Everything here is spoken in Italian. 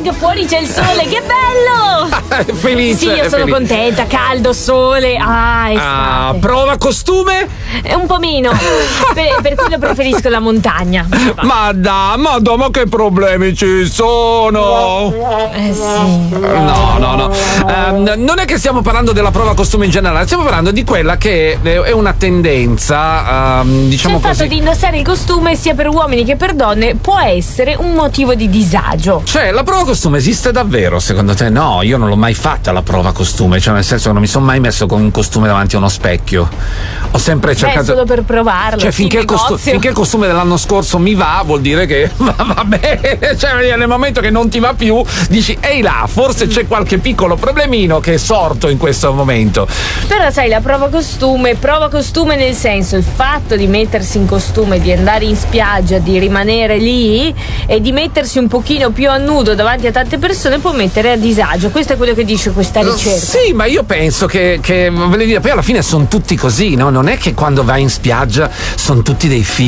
anche fuori c'è il sole, che bello! Felice. Sì, io sono contenta, caldo, sole. Estate. Prova costume? Un po' meno. per quello preferisco la montagna. Ma che problemi ci sono? Sì. No. Non è che stiamo parlando della prova costume in generale, stiamo parlando di quella che è una tendenza, diciamo così. Il fatto di indossare il costume sia per uomini che per donne può essere un motivo di disagio. Cioè, la prova costume esiste davvero, secondo te? No, io non l'ho mai fatta la prova costume, cioè nel senso che non mi sono mai messo con un costume davanti a uno specchio. Ho sempre cercato. Solo per provarlo. Cioè, finché il costume dell'anno scorso mi va, vuol dire che va bene. Cioè, nel momento che non ti va più, dici, ehi là, forse c'è qualche piccolo problemino che è sorto in questo momento. Però sai, la prova costume nel senso, il fatto di mettersi in costume, di andare in spiaggia, di rimanere lì e di mettersi un pochino più a nudo davanti a tante persone può mettere a disagio. Questo è quello che dice questa ricerca. Sì, ma io penso che voglio dire, poi alla fine sono tutti così, no? Non è che quando vai in spiaggia sono tutti dei fighi.